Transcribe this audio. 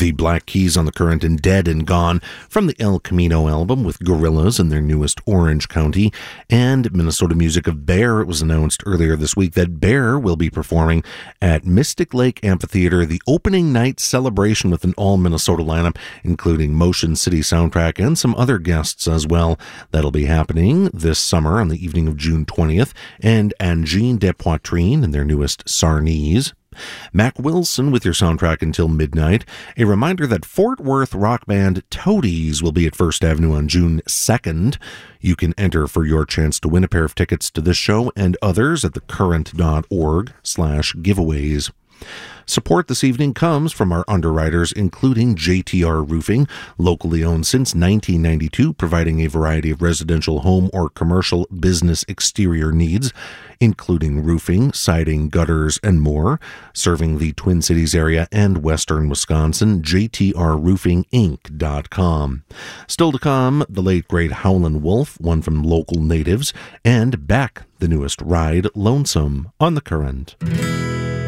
The Black Keys on the Current and Dead and Gone from the El Camino album with Gorillaz and their newest Orange County, and Minnesota music of Bear. It was announced earlier this week that Bear will be performing at Mystic Lake Amphitheater, the opening night celebration with an all-Minnesota lineup, including Motion City Soundtrack and some other guests as well. That'll be happening this summer on the evening of June 20th, and Angine de Poitrine and their newest Sarnese. Mac Wilson with your soundtrack until midnight. A reminder that Fort Worth rock band Toadies will be at First Avenue on June 2nd. You can enter for your chance to win a pair of tickets to this show and others at thecurrent.org/giveaways. Support this evening comes from our underwriters, including JTR Roofing, locally owned since 1992, providing a variety of residential, home, or commercial business exterior needs, including roofing, siding, gutters, and more. Serving the Twin Cities area and western Wisconsin, JTRRoofingInc.com. Still to come, the late great Howlin' Wolf, one from Local Natives, and Beck, the newest Ride Lonesome on the Current.